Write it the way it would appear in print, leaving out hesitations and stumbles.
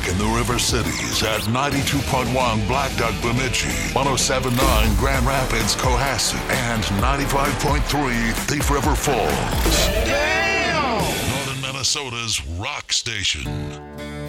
in the River Cities at 92.1 Black Duck Bemidji, 107.9 Grand Rapids Cohasset, and 95.3 Thief River Falls. Damn! Northern Minnesota's rock station.